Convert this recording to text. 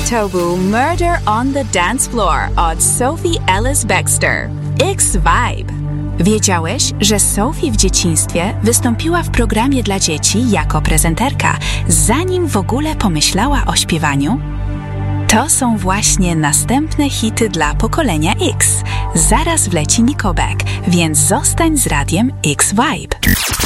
To był Murder on the Dance Floor od Sophie Ellis-Bextor. X-Vibe. Wiedziałeś, że Sophie w dzieciństwie wystąpiła w programie dla dzieci jako prezenterka, zanim w ogóle pomyślała o śpiewaniu? To są właśnie następne hity dla pokolenia X. Zaraz wleci Nickelback, więc zostań z radiem X-Vibe.